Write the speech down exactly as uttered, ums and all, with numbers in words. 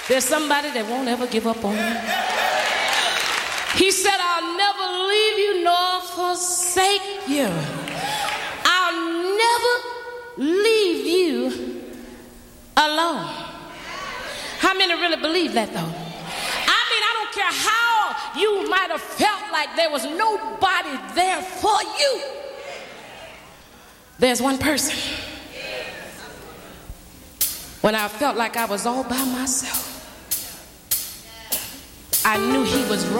There's somebody that won't ever give up on you. He said, I'll never leave you nor forsake you. I'll never leave you alone. How many really believe that, though? I mean, I don't care how you might have felt like there was nobody there for you. There's one person. When I felt like I was all by myself, I knew he was right.